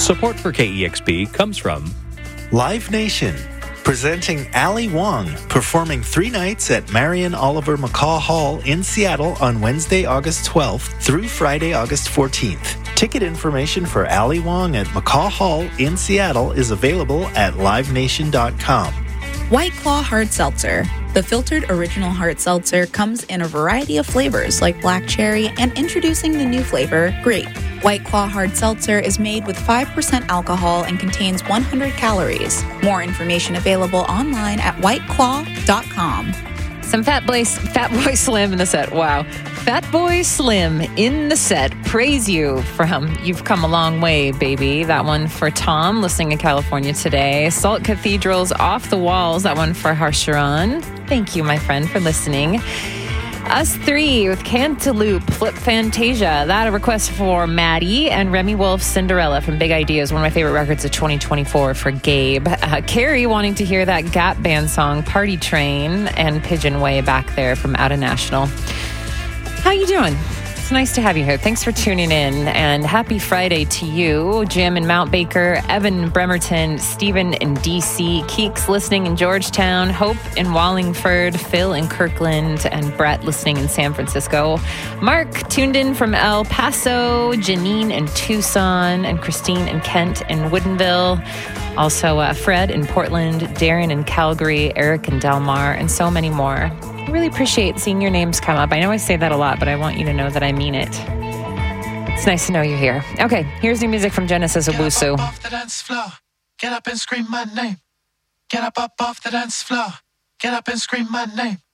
Support for KEXP comes from Live Nation, presenting Ali Wong, performing 3 nights at Marion Oliver McCaw Hall in Seattle on Wednesday, August 12th through Friday, August 14th. Ticket information for Ali Wong at McCaw Hall in Seattle is available at livenation.com. White Claw Hard Seltzer. The filtered original hard seltzer comes in a variety of flavors like black cherry and introducing the new flavor, grape. White Claw Hard Seltzer is made with 5% alcohol and contains 100 calories. More information available online at whiteclaw.com. Some Fat Boy Slim in the set. Wow. Fat Boy Slim in the set. Praise you from You've Come a Long Way, Baby. That one for Tom, listening in California today. Salt Cathedral's Off the Walls. That one for Harsharon. Thank you, my friend, for listening. Us Three with Cantaloupe, Flip Fantasia. That a request for Maddie, and Remy Wolf's Cinderella from Big Ideas, one of my favorite records of 2024 for Gabe. Carrie wanting to hear that Gap Band song, Party Train, and Pigeon Way back there from Out of National. How you doing? It's nice to have you here. Thanks for tuning in, and happy Friday to you. Jim in Mount Baker, Evan Bremerton, Stephen in D.C., Keeks listening in Georgetown, Hope in Wallingford, Phil in Kirkland, and Brett listening in San Francisco. Mark tuned in from El Paso, Janine in Tucson, and Christine in Kent and Woodinville. Also Fred in Portland, Darren in Calgary, Eric in Del Mar, and so many more. I really appreciate seeing your names come up. I know I say that a lot, but I want you to know that I mean it. It's nice to know you're here. Okay, here's new music from Genesis Owusu. Get up off the dance floor. Get up and scream my name. Get up off the dance floor. Get up and scream my name.